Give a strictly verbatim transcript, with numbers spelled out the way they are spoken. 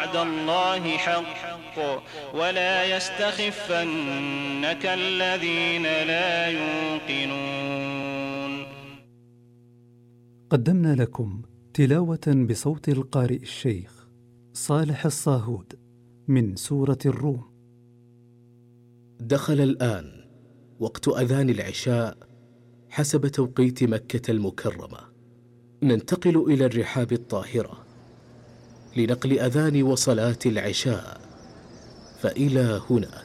وعد الله حق ولا يستخفنك الذين لا يوقنون. قدمنا لكم تلاوة بصوت القارئ الشيخ صالح الصاهود من سورة الروم. دخل الآن وقت أذان العشاء حسب توقيت مكة المكرمة. ننتقل إلى الرحاب الطاهرة لنقل أذان وصلاة العشاء، فإلى هناك.